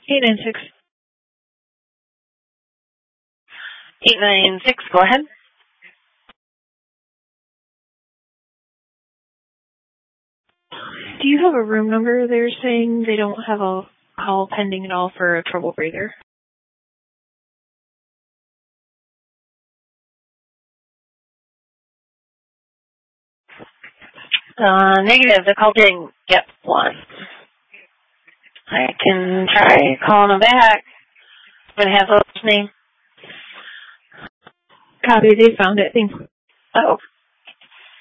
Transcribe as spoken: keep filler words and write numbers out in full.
eight nine six. eight nine six, go ahead. Do you have a room number? They're saying they don't have a call pending at all for a trouble breather. Uh, negative, the call didn't get one. I can try calling them back. I'm going to have a name. Copy, they found it. Thanks. Oh.